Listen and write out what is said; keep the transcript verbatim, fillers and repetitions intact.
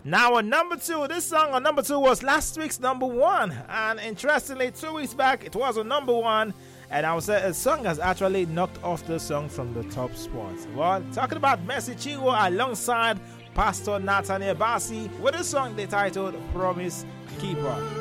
Now on number two, this song on number two was last week's number one, and interestingly, two weeks back it was a number one, and I would say a song has actually knocked off the song from the top spot. Well, talking about Mercy Chinwo alongside Pastor Nathaniel Bassey with a song they titled Promise Keeper.